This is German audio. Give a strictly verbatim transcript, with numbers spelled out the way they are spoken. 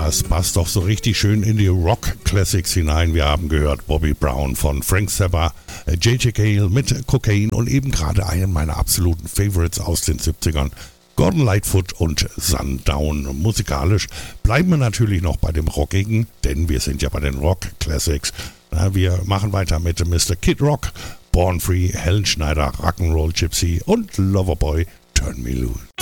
Das passt doch so richtig schön in die Rock-Classics hinein. Wir haben gehört Bobby Brown von Frank Zappa, J J Cale mit Cocaine und eben gerade einen meiner absoluten Favorites aus den siebzigern, Gordon Lightfoot und Sundown. Musikalisch bleiben wir natürlich noch bei dem Rockigen, denn wir sind ja bei den Rock-Classics. Wir machen weiter mit Mister Kid Rock, Born Free, Helen Schneider, Rock'n'Roll Gypsy und Loverboy, Turn Me Loose.